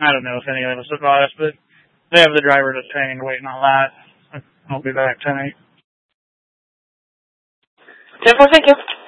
I don't know if any of us advised, but they have the driver detained waiting on that. I'll be back tonight. 10-4, thank you.